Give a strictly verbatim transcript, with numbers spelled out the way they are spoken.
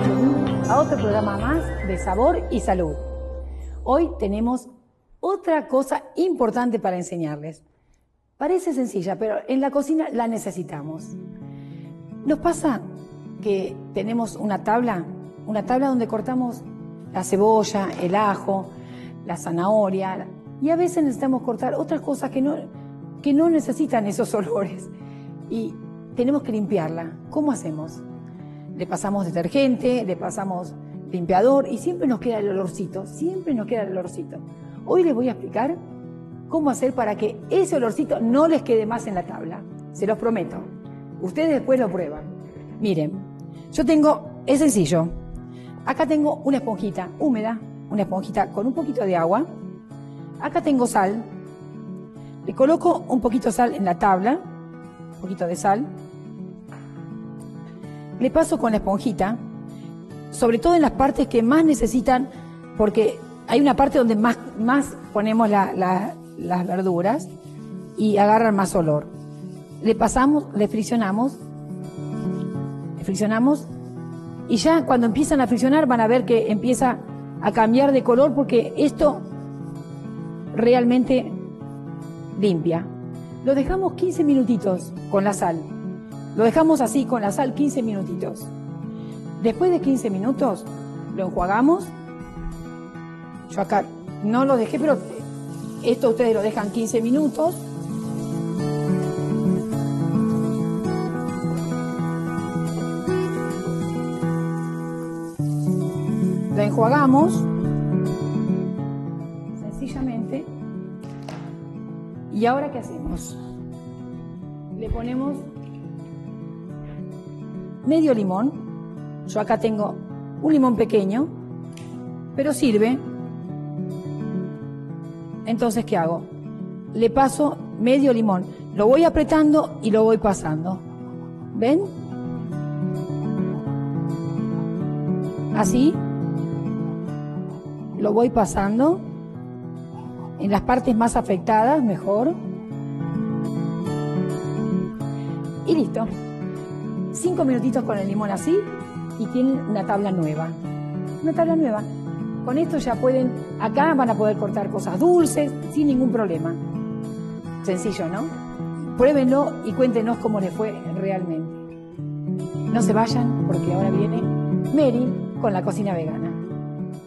bienvenidos a otro programa más de Sabor y Salud. Hoy tenemos otra cosa importante para enseñarles. Parece sencilla, pero en la cocina la necesitamos. Nos pasa que tenemos una tabla, una tabla donde cortamos la cebolla, el ajo, la zanahoria, y a veces necesitamos cortar otras cosas que no, que no necesitan esos olores. Y tenemos que limpiarla. ¿Cómo hacemos? Le pasamos detergente, le pasamos limpiador y siempre nos queda el olorcito, siempre nos queda el olorcito. Hoy les voy a explicar cómo hacer para que ese olorcito no les quede más en la tabla. Se los prometo. Ustedes después lo prueban. Miren, yo tengo, es sencillo. Acá tengo una esponjita húmeda, una esponjita con un poquito de agua. Acá tengo sal. Le coloco un poquito de sal en la tabla, un poquito de sal. Le paso con la esponjita, sobre todo en las partes que más necesitan, porque hay una parte donde más, más ponemos la, la, las verduras y agarran más olor. Le pasamos, le friccionamos, le friccionamos y ya cuando empiezan a friccionar van a ver que empieza a cambiar de color porque esto realmente limpia. Lo dejamos quince minutitos con la sal. Lo dejamos así con la sal quince minutitos. Después de quince minutos lo enjuagamos. Yo acá no lo dejé, pero esto ustedes lo dejan quince minutos. Lo enjuagamos sencillamente. ¿Y ahora qué hacemos? Le ponemos medio limón. Yo acá tengo un limón pequeño, pero sirve. Entonces, ¿qué hago? Le paso medio limón. Lo voy apretando y lo voy pasando. ¿Ven? Así. Lo voy pasando. En las partes más afectadas, mejor. Y listo. Cinco minutitos con el limón así y tienen una tabla nueva. Una tabla nueva. Con esto ya pueden, acá van a poder cortar cosas dulces sin ningún problema. Sencillo, ¿no? Pruébenlo y cuéntenos cómo les fue realmente. No se vayan porque ahora viene Mary con la cocina vegana.